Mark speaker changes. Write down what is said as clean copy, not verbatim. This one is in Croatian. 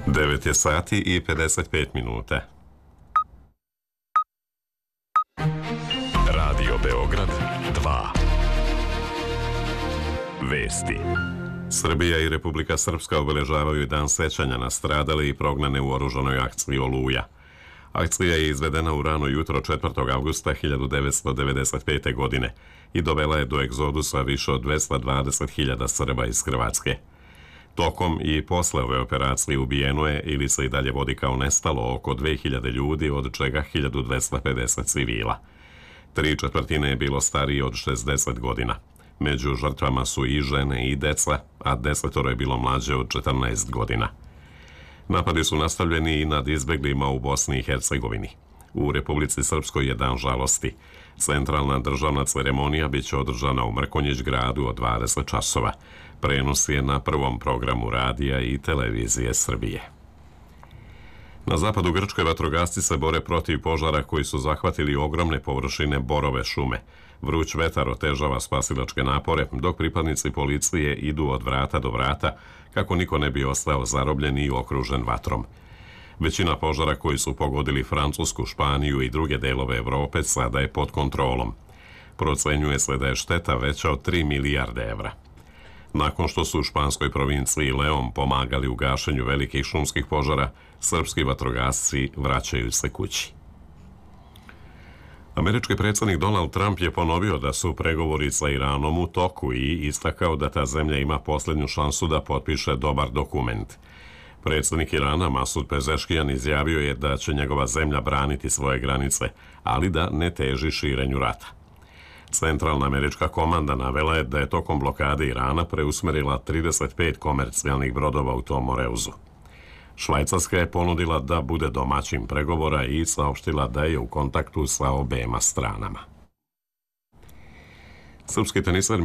Speaker 1: 9 je sati i 55 minuta.
Speaker 2: Radio Beograd 2. Vesti.
Speaker 1: Srbija i Republika Srpska obeležavaju dan sećanja na stradale i prognane u oružanoj akciji Oluja. Akcija je izvedena u rano jutro 4. avgusta 1995. godine i dovela je do egzodusa više od 220.000 Srba iz Hrvatske. Tokom i posle ove operacije ubijeno je ili se i dalje vodi kao nestalo oko 2000 ljudi, od čega 1250 civila. 3/4 je bilo starije od 60 godina. Među žrtvama su i žene i deca, a 10 je bilo mlađe od 14 godina. Napadi su nastavljeni i nad izbeglima u Bosni i Hercegovini. U Republici Srpskoj je dan žalosti. Centralna državna ceremonija biće održana u Mrkonjić gradu od 20 časova. Prenos je na prvom programu radija i televizije Srbije. Na zapadu Grčke vatrogasci se bore protiv požara koji su zahvatili ogromne površine borove šume. Vruć vetar otežava spasilačke napore, dok pripadnici policije idu od vrata do vrata kako niko ne bi ostao zarobljen i okružen vatrom. Većina požara koji su pogodili Francusku, Španiju i druge delove Evrope sada je pod kontrolom. Procenjuje se da je šteta veća od 3 milijarde evra. Nakon što su u španskoj provinciji Leon pomagali u gašenju velikih šumskih požara, srpski vatrogasci vraćaju se kući. Američki predsjednik Donald Trump je ponovio da su pregovori sa Iranom u toku i istakao da ta zemlja ima posljednju šansu da potpiše dobar dokument. Predsjednik Irana Masud Pezeškijan izjavio je da će njegova zemlja braniti svoje granice, ali da ne teži širenju rata. Centralna američka komanda navela je da je tokom blokade Irana preusmerila 35 komercijalnih brodova u tom Moreuzu. Švajcarska je ponudila da bude domaćin pregovora i saopštila da je u kontaktu sa obema stranama. Srpski teniser